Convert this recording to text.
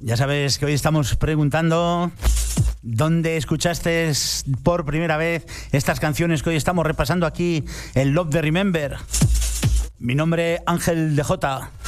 Ya sabes que hoy estamos preguntando dónde escuchaste por primera vez estas canciones que hoy estamos repasando aquí en Love the Remember. Mi nombre, Ángel DJ.